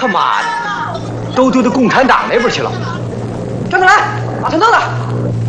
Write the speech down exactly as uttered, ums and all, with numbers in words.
妈的，都丢到共产党那边去了。 站出来，把他弄了。